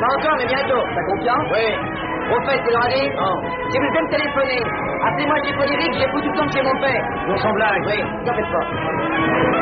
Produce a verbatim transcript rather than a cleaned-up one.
Pas encore, mais bientôt. T'as confiance? Oui. Au fait, tu leur as dit? Non. Si vous devez me téléphoner, appelez-moi chez Frédéric, j'ai foutu le temps de chez mon père. Ils ont son blague. Oui, n'en faites pas.